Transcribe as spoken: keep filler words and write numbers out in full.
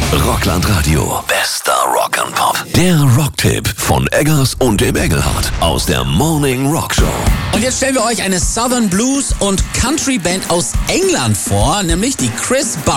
Rockland Radio. Bester Rock and Pop. Der Rocktipp von Eggers und dem Engelhardt aus der Morning Rock Show. Und jetzt stellen wir euch eine Southern Blues und Country Band aus England vor, nämlich die Chris Bar